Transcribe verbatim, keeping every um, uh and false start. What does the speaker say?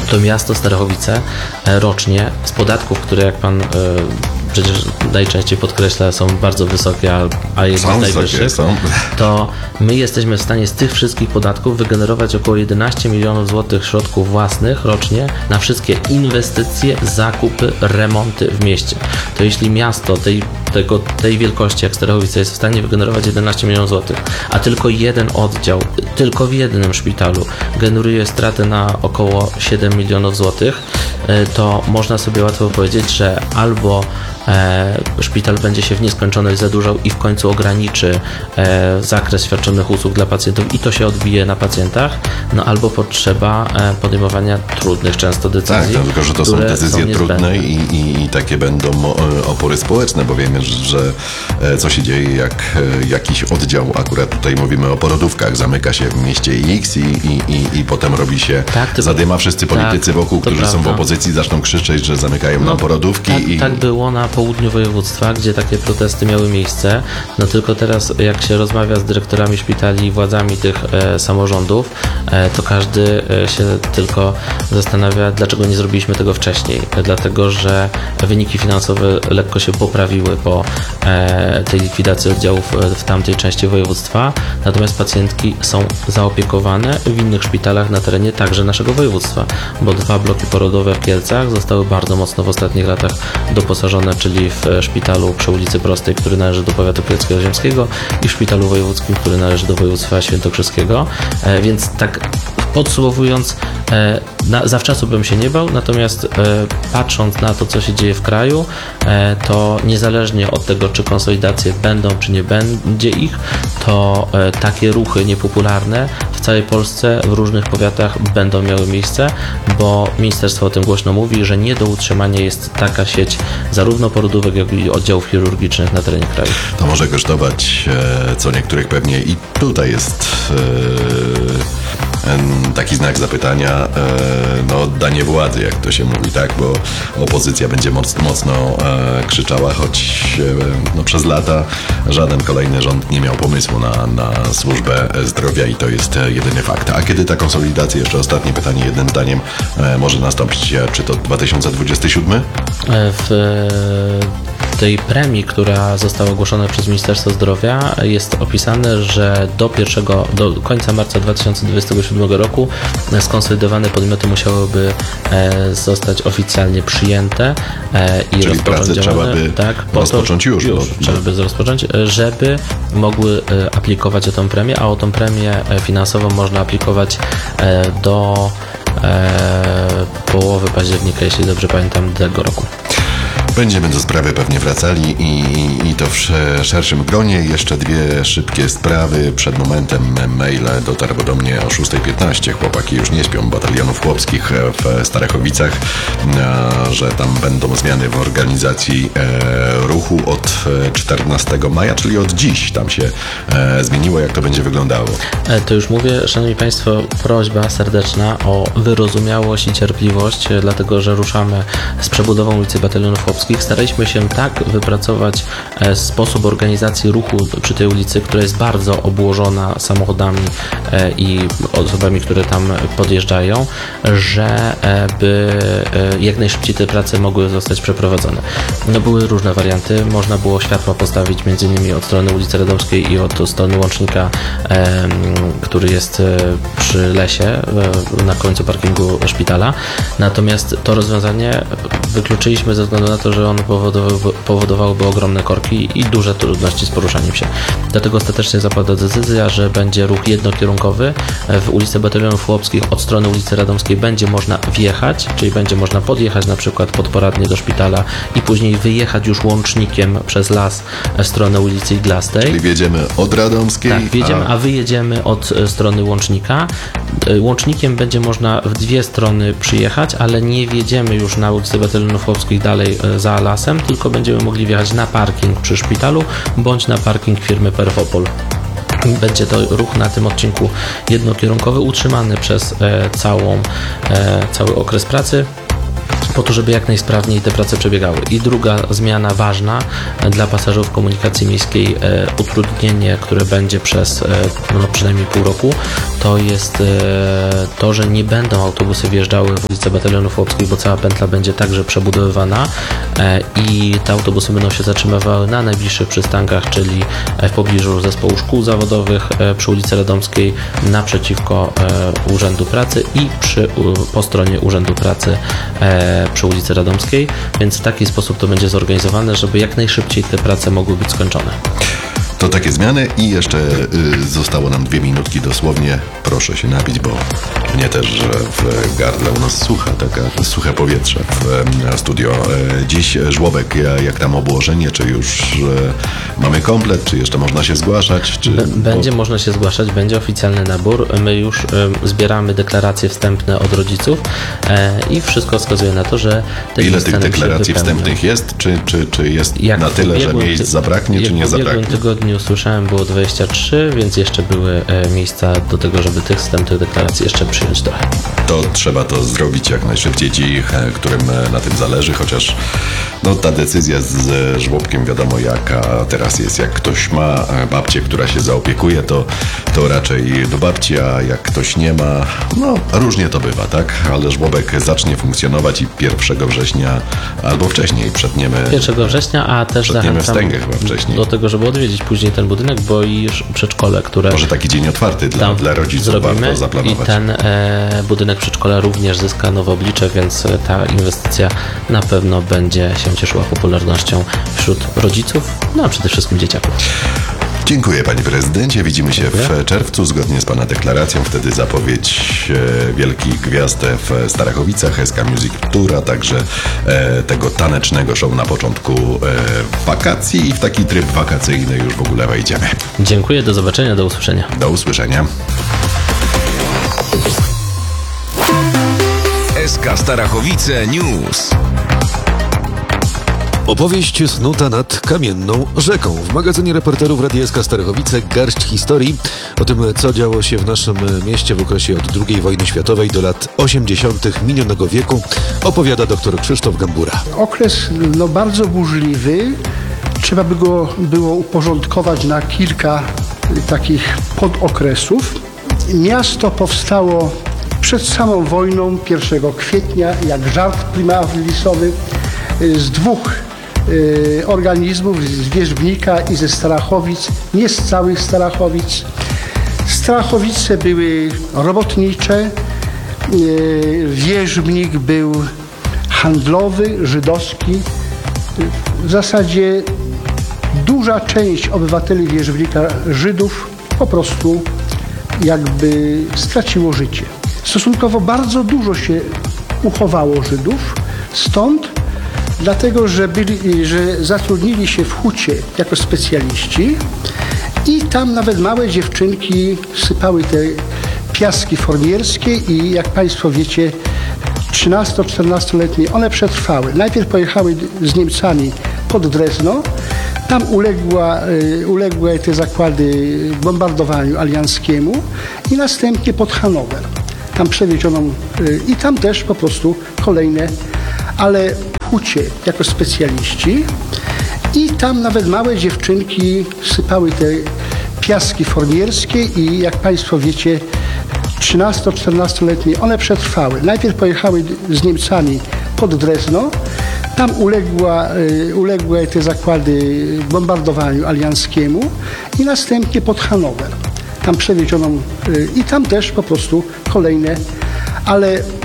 to miasto Starachowice rocznie z podatków, które jak pan przecież najczęściej podkreśla, są bardzo wysokie, a jedne z najwyższych, to my jesteśmy w stanie z tych wszystkich podatków wygenerować około jedenaście milionów złotych środków własnych rocznie na wszystkie inwestycje, zakupy, remonty w mieście. To jeśli miasto tej, tego, tej wielkości jak Starachowice jest w stanie wygenerować jedenaście milionów złotych, a tylko jeden oddział, tylko w jednym szpitalu generuje stratę na około siedem milionów złotych, to można sobie łatwo powiedzieć, że albo e, szpital będzie się w nieskończoność zadłużał i w końcu ograniczy e, zakres świadczonych usług dla pacjentów i to się odbije na pacjentach, no albo potrzeba e, podejmowania trudnych często decyzji. Tak, tylko że to są decyzje są trudne i, i, i takie będą opory społeczne, bo wiemy, że co się dzieje, jak jakiś oddział, akurat tutaj mówimy o porodówkach, zamyka się w mieście X i, i, i, i potem robi się tak, to, zadyma, wszyscy politycy tak, wokół, którzy prawda. są w opozycji, zaczną krzyczeć, że zamykają no, nam porodówki. Tak, i... tak było na południu województwa, gdzie takie protesty miały miejsce. No tylko teraz, jak się rozmawia z dyrektorami szpitali i władzami tych e, samorządów, e, to każdy e, się tylko zastanawia, dlaczego nie zrobiliśmy tego wcześniej. E, dlatego, że wyniki finansowe lekko się poprawiły po e, tej likwidacji oddziałów w tamtej części województwa, natomiast pacjentki są zaopiekowane w innych szpitalach na terenie także naszego województwa, bo dwa bloki porodowe w Kielcach zostały bardzo mocno w ostatnich latach doposażone, czyli w szpitalu przy ulicy Prostej, który należy do powiatu kielskiego-ziemskiego i w szpitalu wojewódzkim, który należy do województwa świętokrzyskiego, e, więc tak podsumowując, e, na, zawczasu bym się nie bał, natomiast e, patrząc na to, co się dzieje w kraju, e, to niezależnie od tego, czy konsolidacje będą, czy nie będzie ich, to e, takie ruchy niepopularne w całej Polsce, w różnych powiatach będą miały miejsce, bo ministerstwo o tym głośno mówi, że nie do utrzymania jest taka sieć zarówno porodówek, jak i oddziałów chirurgicznych na terenie kraju. To może kosztować e, co niektórych pewnie i tutaj jest e, taki znak zapytania, e, no oddanie władzy, jak to się mówi, tak, bo opozycja będzie mocno, mocno e, krzyczała, choć e, no, przez lata żaden kolejny rząd nie miał pomysłu na, na służbę zdrowia i to jest jedyny fakt. A kiedy ta konsolidacja, jeszcze ostatnie pytanie jednym zdaniem, e, może nastąpić, czy to dwa tysiące dwudziesty siódmy? W tej premii, która została ogłoszona przez Ministerstwo Zdrowia, jest opisane, że do pierwszego, do końca marca dwa tysiące dwudziestego siódmego roku skonsolidowane podmioty musiałyby zostać oficjalnie przyjęte i czyli pracę trzeba by tak, rozpocząć już. już bo, trzeba by rozpocząć, żeby mogły aplikować o tą premię, a o tą premię finansową można aplikować do połowy października, jeśli dobrze pamiętam, tego roku. Będziemy do sprawy pewnie wracali i, i to w szerszym gronie. Jeszcze dwie szybkie sprawy. Przed momentem mail dotarł do mnie o szósta piętnaście. Chłopaki już nie śpią, batalionów chłopskich w Starachowicach, że tam będą zmiany w organizacji ruchu od czternastego maja, czyli od dziś tam się zmieniło. Jak to będzie wyglądało? To już mówię, szanowni państwo, prośba serdeczna o wyrozumiałość i cierpliwość, dlatego że ruszamy z przebudową ulicy Batalionów Chłopskich. Staraliśmy się tak wypracować sposób organizacji ruchu przy tej ulicy, która jest bardzo obłożona samochodami i osobami, które tam podjeżdżają, żeby jak najszybciej te prace mogły zostać przeprowadzone. No były różne warianty. Można było światła postawić między innymi od strony ulicy Radomskiej i od strony łącznika, który jest przy lesie na końcu parkingu szpitala. Natomiast to rozwiązanie wykluczyliśmy ze względu na to, że ono powodowałyby, powodowałoby ogromne korki i duże trudności z poruszaniem się. Dlatego ostatecznie zapadła decyzja, że będzie ruch jednokierunkowy. W ulicy Batalionów Chłopskich od strony ulicy Radomskiej będzie można wjechać, czyli będzie można podjechać na przykład pod poradnię do szpitala i później wyjechać już łącznikiem przez las w stronę ulicy Iglastej. Czyli wjedziemy od Radomskiej. Tak, wjedziemy, a... a wyjedziemy od strony łącznika. Łącznikiem będzie można w dwie strony przyjechać, ale nie wjedziemy już na ulicę Batalionów Chłopskich dalej za lasem, tylko będziemy mogli wjechać na parking przy szpitalu bądź na parking firmy Perfopol. Będzie to ruch na tym odcinku jednokierunkowy, utrzymany przez e, całą, e, cały okres pracy, po to, żeby jak najsprawniej te prace przebiegały. I druga zmiana ważna dla pasażerów komunikacji miejskiej, e, utrudnienie, które będzie przez e, no, przynajmniej pół roku, to jest to, że nie będą autobusy wjeżdżały w ulicę Batalionów Chłopskich, bo cała pętla będzie także przebudowywana i te autobusy będą się zatrzymywały na najbliższych przystankach, czyli w pobliżu zespołu szkół zawodowych przy ulicy Radomskiej, naprzeciwko Urzędu Pracy i przy, po stronie Urzędu Pracy przy ulicy Radomskiej, więc w taki sposób to będzie zorganizowane, żeby jak najszybciej te prace mogły być skończone. To takie zmiany i jeszcze y, zostało nam dwie minutki dosłownie. Proszę się napić, bo mnie też że w gardle u nas sucha, taka suche powietrze w studio. E, dziś żłobek, jak tam obłożenie, czy już e, mamy komplet, czy jeszcze można się zgłaszać? Czy... B- będzie bo... można się zgłaszać, będzie oficjalny nabór. My już e, zbieramy deklaracje wstępne od rodziców e, i wszystko wskazuje na to, że te ile tych deklaracji wstępnych jest? Czy, czy, czy jest jak na tyle, że miejsc zabraknie, czy nie zabraknie? W ubiegłym tygodniu usłyszałem, było dwadzieścia trzy, więc jeszcze były e, miejsca do tego, żeby tych wstępnych deklaracji jeszcze przyjąć trochę. To trzeba to zrobić jak najszybciej ci, którym na tym zależy, chociaż no, ta decyzja z żłobkiem wiadomo jaka teraz jest. Jak ktoś ma babcię, która się zaopiekuje, to, to raczej do babci, a jak ktoś nie ma, no różnie to bywa, tak? Ale żłobek zacznie funkcjonować i pierwszego września albo wcześniej przetniemy. pierwszego września, a też zachęcam wstęgę chyba wcześniej. do tego, żeby odwiedzić później ten budynek, bo i już przedszkole, które... Może taki dzień otwarty dla, dla rodziców zrobimy warto zaplanować. I ten e, budynek przedszkola również zyska nowe oblicze, więc ta inwestycja na pewno będzie się cieszyła popularnością wśród rodziców, no a przede wszystkim dzieciaków. Dziękuję panie prezydencie. Widzimy się Dziękuję. w czerwcu zgodnie z pana deklaracją. Wtedy zapowiedź e, wielkich gwiazd w Starachowicach, S K Music Tour, a także e, tego tanecznego show na początku e, wakacji i w taki tryb wakacyjny już w ogóle wejdziemy. Dziękuję, do zobaczenia, do usłyszenia. Do usłyszenia. S K Starachowice News. Opowieść snuta nad kamienną rzeką. W magazynie reporterów Radia S K Starachowice garść historii o tym, co działo się w naszym mieście w okresie od drugiej wojny światowej do lat osiemdziesiątych minionego wieku, opowiada dr Krzysztof Gambura. Okres no, bardzo burzliwy. Trzeba by go było uporządkować na kilka takich podokresów. Miasto powstało przed samą wojną, pierwszego kwietnia, jak żart prymarlisowy, z dwóch y, organizmów, z Wierzbnika i ze Starachowic, nie z całych Starachowic. Starachowice były robotnicze, y, Wierzbnik był handlowy, żydowski. W zasadzie duża część obywateli Wierzbnika, Żydów, po prostu jakby straciło życie. Stosunkowo bardzo dużo się uchowało Żydów, stąd dlatego, że, byli, że zatrudnili się w hucie jako specjaliści i tam nawet małe dziewczynki sypały te piaski formierskie i jak państwo wiecie, trzynasto-czternastoletnie one przetrwały. Najpierw pojechały z Niemcami pod Drezno, tam uległa, uległy te zakłady bombardowaniu alianckiemu i następnie pod Hanower. Tam przewieziono i tam też po prostu kolejne, ale w hucie jako specjaliści i tam nawet małe dziewczynki sypały te piaski formierskie i jak państwo wiecie, trzynasto-czternastoletnie one przetrwały. Najpierw pojechały z Niemcami pod Drezno, tam uległa, uległy te zakłady bombardowaniu alianckiemu i następnie pod Hanower. Tam przewieziono i tam też po prostu kolejne, ale